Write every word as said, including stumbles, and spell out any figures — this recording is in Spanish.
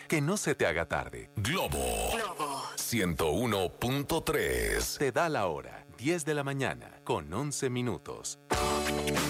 Que no se te haga tarde. Globo. Globo. ciento uno punto tres. Te da la hora, diez de la mañana, con once minutos.